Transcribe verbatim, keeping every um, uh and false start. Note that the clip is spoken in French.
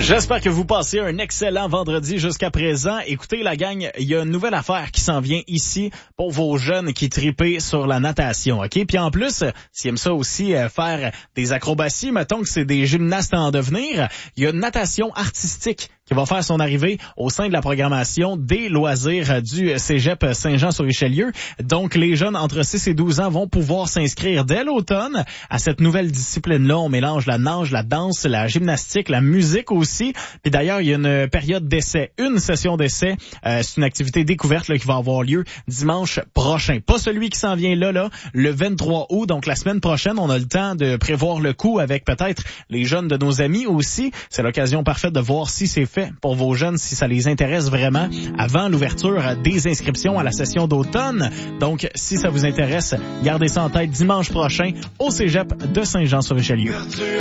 J'espère que vous passez un excellent vendredi jusqu'à présent. Écoutez la gang, il y a une nouvelle affaire qui s'en vient ici pour vos jeunes qui tripent sur la natation, ok? Puis en plus, s'ils aiment ça aussi euh, faire des acrobaties, mettons que c'est des gymnastes en devenir, il y a une natation artistique qui va faire son arrivée au sein de la programmation des loisirs du Cégep Saint-Jean-sur-Richelieu. Donc, les jeunes entre six et douze ans vont pouvoir s'inscrire dès l'automne à cette nouvelle discipline-là. On mélange la nage, la danse, la gymnastique, la musique aussi. Puis d'ailleurs, il y a une période d'essai, une session d'essai. Euh, c'est une activité découverte là, qui va avoir lieu dimanche prochain. Pas celui qui s'en vient là, là, le vingt-trois août. Donc, la semaine prochaine, on a le temps de prévoir le coup avec peut-être les jeunes de nos amis aussi. C'est l'occasion parfaite de voir si c'est fait pour vos jeunes, si ça les intéresse vraiment, avant l'ouverture des inscriptions à la session d'automne. Donc, si ça vous intéresse, gardez ça en tête dimanche prochain au Cégep de Saint-Jean-sur-Richelieu.